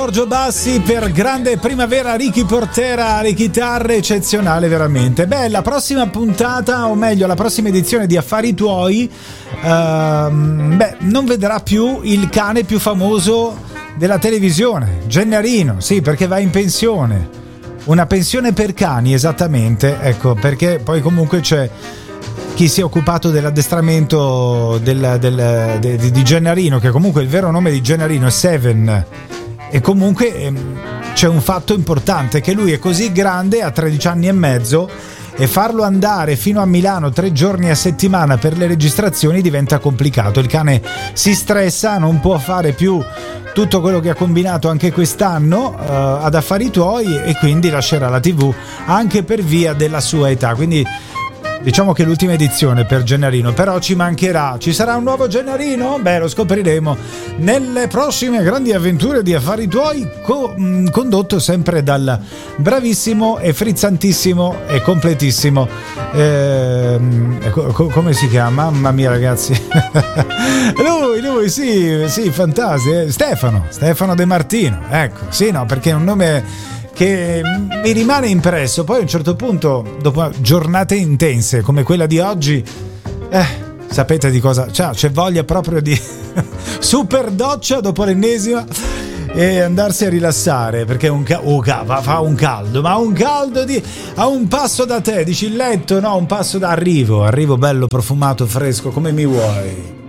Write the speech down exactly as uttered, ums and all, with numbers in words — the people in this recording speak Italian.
Giorgio Bassi per Grande Primavera, Ricky Portera, le chitarre eccezionale veramente. Beh, la prossima puntata, o meglio la prossima edizione di Affari Tuoi, ehm, beh, non vedrà più il cane più famoso della televisione, Gennarino, sì, perché va in pensione. Una pensione per cani, esattamente, ecco, perché poi comunque c'è chi si è occupato dell'addestramento del, del, de, di, di Gennarino, che comunque il vero nome di Gennarino è Seven. E comunque ehm, c'è un fatto importante, che lui è così grande, ha tredici anni e mezzo, e farlo andare fino a Milano tre giorni a settimana per le registrazioni diventa complicato. Il cane si stressa, non può fare più tutto quello che ha combinato anche quest'anno uh, ad Affari Tuoi, e quindi lascerà la tivù anche per via della sua età. Quindi diciamo che è l'ultima edizione per Gennarino, però ci mancherà. Ci sarà un nuovo Gennarino? Beh, lo scopriremo nelle prossime grandi avventure di Affari Tuoi, co- mh, condotto sempre dal bravissimo e frizzantissimo e completissimo eh, co- come si chiama? Mamma mia ragazzi lui, lui, sì, sì, fantastico, Stefano Stefano De Martino, ecco, sì, no, perché è un nome che mi rimane impresso. Poi a un certo punto, dopo giornate intense come quella di oggi, eh, sapete di cosa? Cioè, c'è voglia proprio di super doccia dopo l'ennesima e andarsi a rilassare, perché un ca- oh, ca- fa un caldo, ma un caldo di a un passo da te, dici il letto, no, un passo da arrivo, arrivo bello profumato, fresco, come mi vuoi.